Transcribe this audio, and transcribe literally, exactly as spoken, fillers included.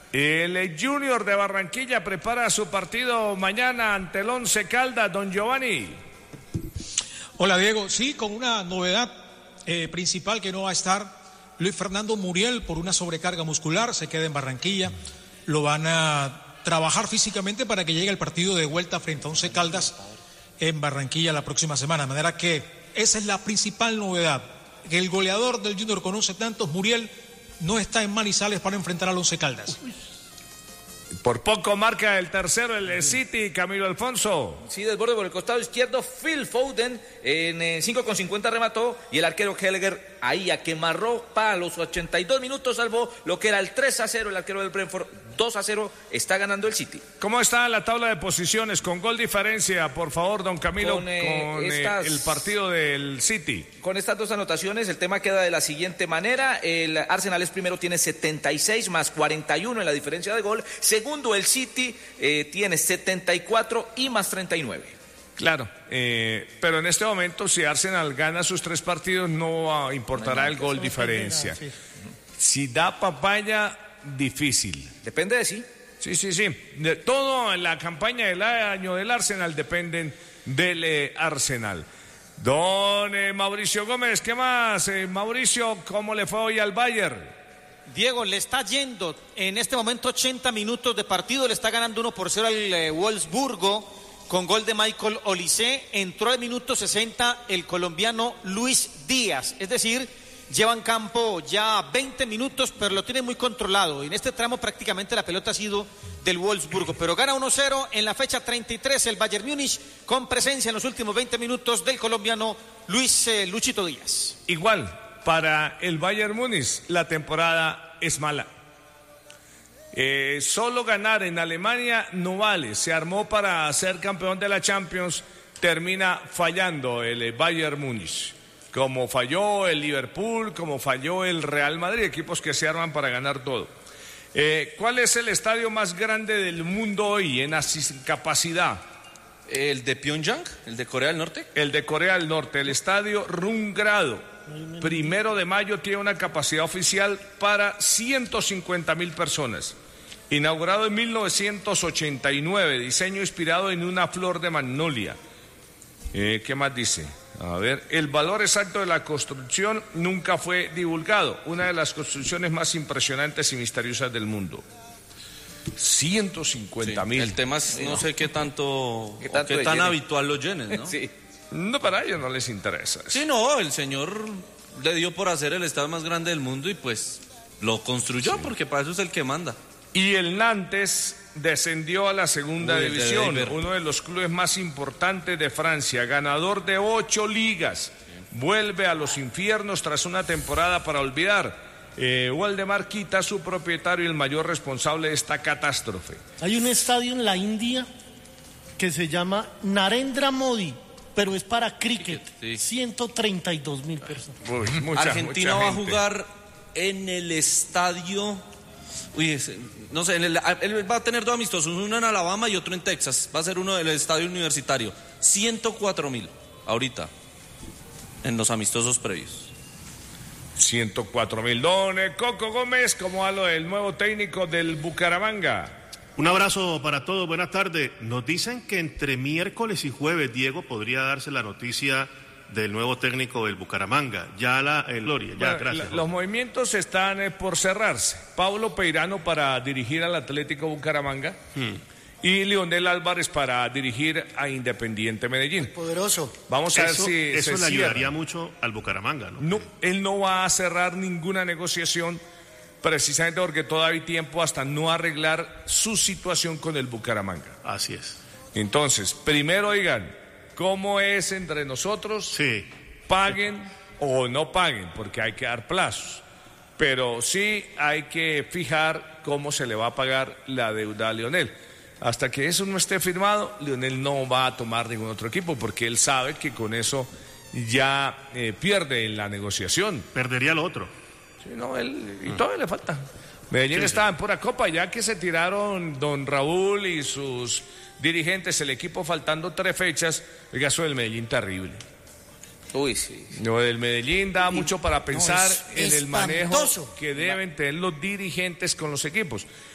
El Junior de Barranquilla prepara su partido mañana ante el Once Caldas, don Giovanni. Hola Diego, sí, con una novedad eh, principal que no va a estar Luis Fernando Muriel por una sobrecarga muscular, se queda en Barranquilla, lo van a trabajar físicamente para que llegue el partido de vuelta frente a Once Caldas en Barranquilla la próxima semana, de manera que esa es la principal novedad, que el goleador del Junior con once tantos, Muriel, no está en Manizales para enfrentar al Once Caldas. Por poco marca el tercero el City, Camilo Alfonso. Sí, desborde por el costado izquierdo, Phil Foden en cinco con cincuenta remató y el arquero Gallagher ahí a quemarropa a los ochenta y dos minutos salvó lo que era el tres a cero, el arquero del Brentford, dos a cero está ganando el City. ¿Cómo está la tabla de posiciones? Con gol diferencia, por favor, don Camilo, con, eh, con estas, eh, el partido del City. Con estas dos anotaciones, el tema queda de la siguiente manera: el Arsenal es primero, tiene setenta y seis más cuarenta y uno en la diferencia de gol. Segundo, el City eh, tiene setenta y cuatro y más treinta y nueve. Claro, eh, pero en este momento si Arsenal gana sus tres partidos no importará el gol diferencia. Si da papaya, difícil. Depende de sí. Sí, sí, sí. De todo en la campaña del año del Arsenal dependen del eh, Arsenal. Don eh, Mauricio Gómez, ¿qué más? Eh, Mauricio, ¿cómo le fue hoy al Bayern? Diego, le está yendo en este momento ochenta minutos de partido, le está ganando uno por cero al eh, Wolfsburgo con gol de Michael Olise. Entró al minuto sesenta el colombiano Luis Díaz, es decir, lleva en campo ya veinte minutos, pero lo tiene muy controlado. En este tramo prácticamente la pelota ha sido del Wolfsburgo, pero gana uno cero en la fecha treinta y tres el Bayern Múnich, con presencia en los últimos veinte minutos del colombiano Luis eh, Luchito Díaz. Igual, para el Bayern Múnich la temporada es mala. Eh, solo ganar en Alemania no vale, se armó para ser campeón de la Champions, termina fallando el Bayern Múnich, como falló el Liverpool, como falló el Real Madrid, equipos que se arman para ganar todo. Eh, ¿Cuál es el estadio más grande del mundo hoy en capacidad? ¿El de Pyongyang? ¿El de Corea del Norte? El de Corea del Norte, el estadio Rungrado, primero de mayo, tiene una capacidad oficial para ciento cincuenta mil personas. Inaugurado en mil novecientos ochenta y nueve, diseño inspirado en una flor de magnolia. Eh, ¿Qué más dice? A ver, el valor exacto de la construcción nunca fue divulgado. Una de las construcciones más impresionantes y misteriosas del mundo. ciento cincuenta mil. Sí, el tema es, no sé qué tanto, qué, tanto qué tan llene. habitual lo llenen, ¿no? Sí. No, para ellos no les interesa eso. Sí, no, el señor le dio por hacer el estadio más grande del mundo y pues lo construyó, sí, porque para eso es el que manda. Y el Nantes descendió a la segunda Uy, división, de uno de los clubes más importantes de Francia, ganador de ocho ligas, vuelve a los infiernos tras una temporada para olvidar. Eh, Waldemar Kita, su propietario y el mayor responsable de esta catástrofe. Hay un estadio en la India que se llama Narendra Modi, pero es para cricket, sí. ciento treinta y dos mil personas. Uy, mucha, Argentina mucha va a gente. jugar en el estadio... Uy, ese, no sé, en el, él va a tener dos amistosos, uno en Alabama y otro en Texas. Va a ser uno del estadio universitario. ciento cuatro mil ahorita, en los amistosos previos. ciento cuatro mil. Don Coco Gómez, ¿cómo va lo del nuevo técnico del Bucaramanga? Un abrazo para todos, buenas tardes. Nos dicen que entre miércoles y jueves, Diego, podría darse la noticia del nuevo técnico del Bucaramanga. Ya la el Gloria, ya, bueno, gracias. La, los movimientos están eh, por cerrarse. Pablo Peirano para dirigir al Atlético Bucaramanga hmm. y Leonel Álvarez para dirigir a Independiente Medellín. Poderoso. Vamos a eso, ver si eso se le ayudaría cierra. mucho al Bucaramanga, ¿no? No, él no va a cerrar ninguna negociación precisamente porque todavía hay tiempo hasta no arreglar su situación con el Bucaramanga. Así es. Entonces, primero oigan, ¿cómo es entre nosotros? Sí. Paguen o no paguen, porque hay que dar plazos. Pero sí hay que fijar cómo se le va a pagar la deuda a Leonel. Hasta que eso no esté firmado, Leonel no va a tomar ningún otro equipo, porque él sabe que con eso ya eh, pierde en la negociación. Perdería lo otro. Sí, no, él, y todavía le falta. Medellín sí, estaba sí. en pura copa, ya que se tiraron don Raúl y sus dirigentes, el equipo faltando tres fechas. Oiga, eso del Medellín terrible. Uy, sí. Lo del Medellín da mucho para pensar no, es en el manejo espantoso. que deben tener los dirigentes con los equipos.